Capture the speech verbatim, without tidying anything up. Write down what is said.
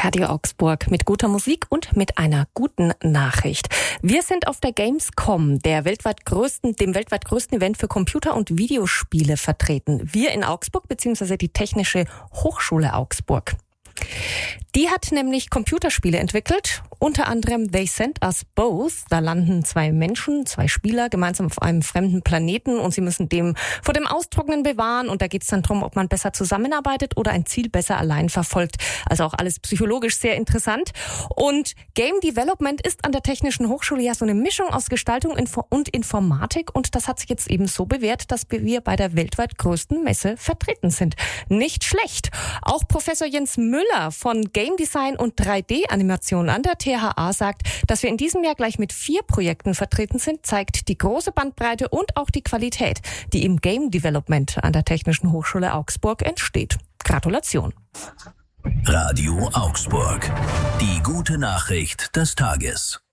Radio Augsburg mit guter Musik und mit einer guten Nachricht. Wir sind auf der Gamescom, der weltweit größten, dem weltweit größten Event für Computer- und Videospiele vertreten. Wir in Augsburg bzw. die Technische Hochschule Augsburg. Die hat nämlich Computerspiele entwickelt, unter anderem They Sent Us Both. Da landen zwei Menschen, zwei Spieler gemeinsam auf einem fremden Planeten und sie müssen dem vor dem Austrocknen bewahren. Und da geht es dann darum, ob man besser zusammenarbeitet oder ein Ziel besser allein verfolgt. Also auch alles psychologisch sehr interessant. Und Game Development ist an der Technischen Hochschule ja so eine Mischung aus Gestaltung und Informatik. Und das hat sich jetzt eben so bewährt, dass wir bei der weltweit größten Messe vertreten sind. Nicht schlecht. Auch Professor Jens Müller von Game Design und drei D-Animation an der T H A sagt, dass wir in diesem Jahr gleich mit vier Projekten vertreten sind, zeigt die große Bandbreite und auch die Qualität, die im Game Development an der Technischen Hochschule Augsburg entsteht. Gratulation. Radio Augsburg. Die gute Nachricht des Tages.